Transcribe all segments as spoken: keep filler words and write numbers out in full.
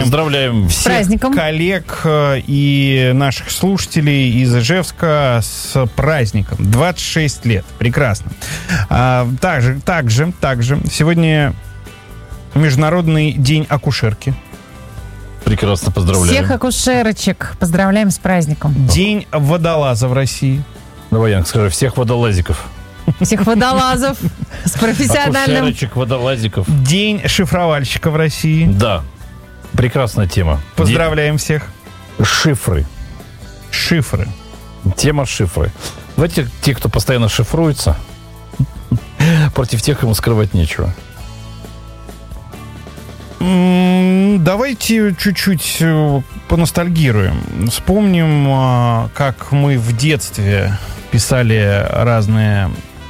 Поздравляем всех праздником. Коллег и наших слушателей из Ижевска с праздником. двадцать шесть лет. Прекрасно. А, также, также, также. Сегодня Международный день акушерки. Прекрасно, поздравляем. Всех акушерочек поздравляем с праздником. День водолаза в России. Давай, Янка, скажи, всех водолазиков. Всех водолазов с профессиональным... Акушерочек, водолазиков. День шифровальщика в России. Да. Прекрасная тема. Поздравляем День... всех. Шифры. Шифры. Тема шифры. Давайте те, кто постоянно шифруется, против тех, кому скрывать нечего. Давайте чуть-чуть поностальгируем. Вспомним, как мы в детстве писали разные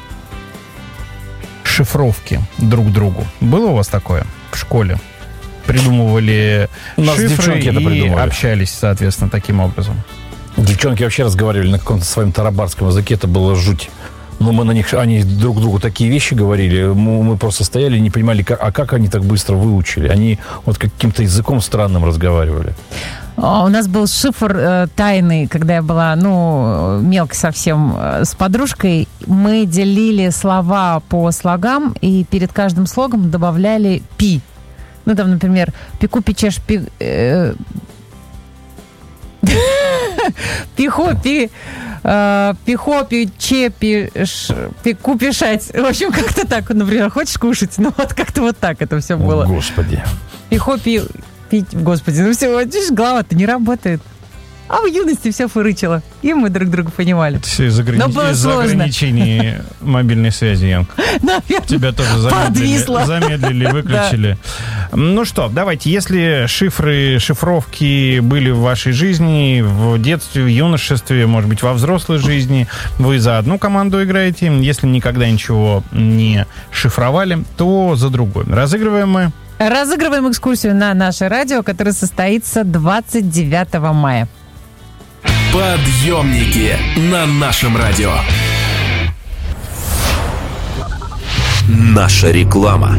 шифровки друг другу. Было у вас такое в школе? Придумывали шифры и общались, соответственно, таким образом. Девчонки вообще разговаривали на каком-то своем тарабарском языке, это было жуть. Но мы на них, они друг другу такие вещи говорили, мы, мы просто стояли и не понимали, как, а как они так быстро выучили. Они вот каким-то языком странным разговаривали. У нас был шифр э, тайный, когда я была, ну, мелкой совсем, э, с подружкой. Мы делили слова по слогам и перед каждым слогом добавляли «пи». Ну, там, например, «пеку, печешь, пи...» э, «Пихо, пи...» Uh, пихо, пиче, пиш, пику, пишать. В общем, как-то так, например, хочешь кушать? Ну, вот как-то вот так это все было. Господи. Пихо, пи, пить, господи, ну все, видишь, голова-то не работает. А в юности все фырычило. И мы друг друга понимали. Это все из, ограни... из ограничений мобильной связи, Янка. Тебя тоже замедлили, замедлили, выключили. Да. Ну что, давайте, если шифры, шифровки были в вашей жизни, в детстве, в юношестве, может быть, во взрослой жизни, вы за одну команду играете. Если никогда ничего не шифровали, то за другой. Разыгрываем мы. Разыгрываем экскурсию на наше радио, которая состоится двадцать девятого мая. Подъемники на нашем радио. Наша реклама.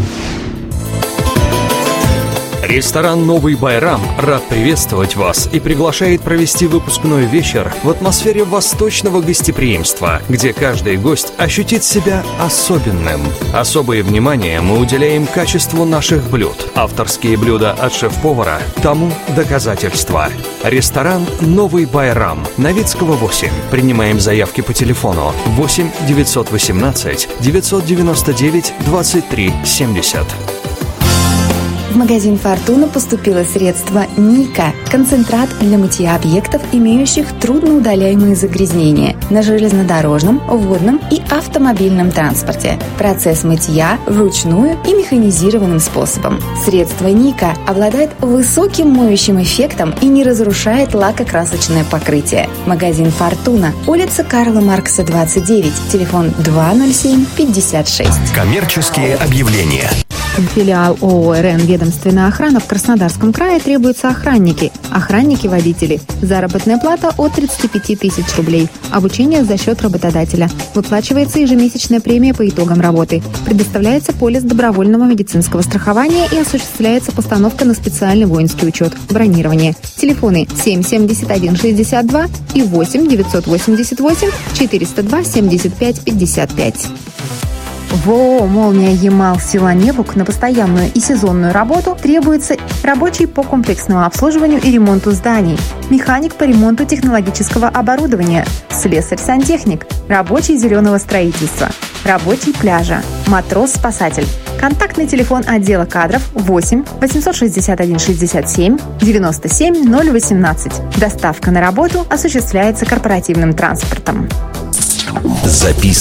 Ресторан «Новый Байрам» рад приветствовать вас и приглашает провести выпускной вечер в атмосфере восточного гостеприимства, где каждый гость ощутит себя особенным. Особое внимание мы уделяем качеству наших блюд. Авторские блюда от шеф-повара тому доказательства. Ресторан «Новый Байрам», Новицкого, восемь. Принимаем заявки по телефону восемь девятьсот восемнадцать девятьсот девяносто девять двадцать три семьдесят. В магазин «Фортуна» поступило средство «Ника» – концентрат для мытья объектов, имеющих трудноудаляемые загрязнения на железнодорожном, водном и автомобильном транспорте. Процесс мытья вручную и механизированным способом. Средство «Ника» обладает высоким моющим эффектом и не разрушает лакокрасочное покрытие. Магазин «Фортуна», улица Карла Маркса, двадцать девять, телефон два ноль семь пятьдесят шесть. Коммерческие объявления. Филиал ООО «РЭН» «Ведомственная охрана» в Краснодарском крае требуются охранники, охранники-водители. Заработная плата от тридцати пяти тысяч рублей. Обучение за счет работодателя. Выплачивается ежемесячная премия по итогам работы. Предоставляется полис добровольного медицинского страхования и осуществляется постановка на специальный воинский учет. Бронирование. Телефоны семь семьдесят один шестьдесят два и восемь девятьсот восемьдесят восемь четыреста два семьдесят пять пятьдесят пять. В ООО «Молния Ямал» села Невук на постоянную и сезонную работу требуется рабочий по комплексному обслуживанию и ремонту зданий, механик по ремонту технологического оборудования, слесарь-сантехник, рабочий зеленого строительства, рабочий пляжа, матрос-спасатель. Контактный телефон отдела кадров восемь восемьсот шестьдесят один шестьдесят семь девяносто семь ноль восемнадцать. Доставка на работу осуществляется корпоративным транспортом. Записывай.